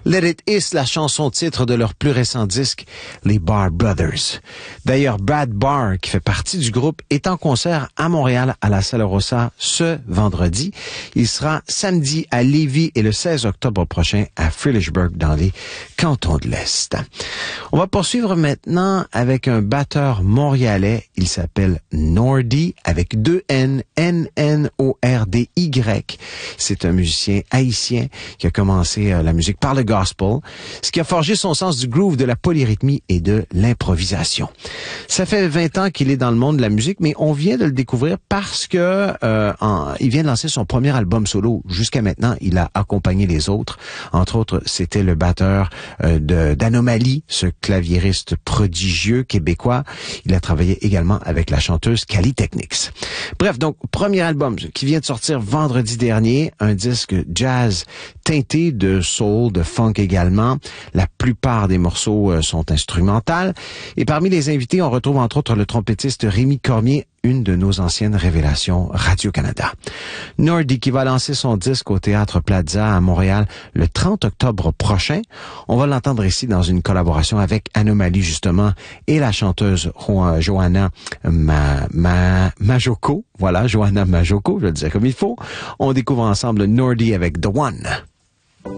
Let It Is, la chanson titre de leur plus récent disque, les Barr Brothers. D'ailleurs, Brad Barr, qui fait partie du groupe, est en concert à Montréal à la Sala Rossa ce vendredi. Il sera samedi à Lévis et le 16 octobre prochain à Frilichburg dans les cantons de l'Est. On va poursuivre maintenant avec un batteur montréalais. Il s'appelle Nordy avec 2 N, N-N-O-R-D-Y. C'est un musicien haïtien qui a commencé la musique par le gospel, ce qui a forgé son sens du groove, de la polyrythmie et de l'improvisation. Ça fait 20 ans qu'il est dans le monde de la musique, mais on vient de le découvrir parce que il vient de lancer son premier album solo. Jusqu'à maintenant, il a accompagné les autres. Entre autres, c'était le batteur d'Anomalie, ce claviériste prodigieux québécois. Il a travaillé également avec la chanteuse Cali Technics. Bref, donc, premier album qui vient de sortir vendredi dernier, un disque jazz teinté de soul, de funk également. La plupart des morceaux sont instrumentales. Et parmi les invités, on retrouve entre autres le trompettiste Rémi Cormier, une de nos anciennes révélations Radio-Canada. Nordy qui va lancer son disque au Théâtre Plaza à Montréal le 30 octobre prochain. On va l'entendre ici dans une collaboration avec Anomalie justement et la chanteuse Johanna Majoko. Voilà, Johanna Majoko, je le disais comme il faut. On découvre ensemble Nordy avec The One.